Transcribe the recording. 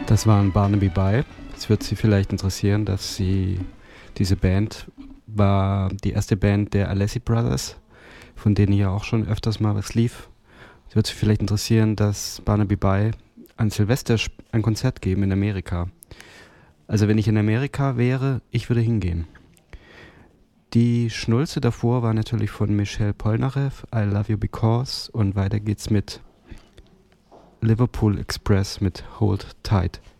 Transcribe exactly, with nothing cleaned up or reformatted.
Das waren Barnaby Bye. Es wird Sie vielleicht interessieren, dass sie diese Band war die erste Band der Alessi Brothers, von denen hier auch schon öfters mal was lief. Es wird Sie vielleicht interessieren, dass Barnaby Bye an Silvester ein Konzert geben in Amerika. Also wenn ich in Amerika wäre, ich würde hingehen. Die Schnulze davor war natürlich von Michel Polnareff, I Love You Because, und weiter geht's mit Liverpool Express mit Hold Tight.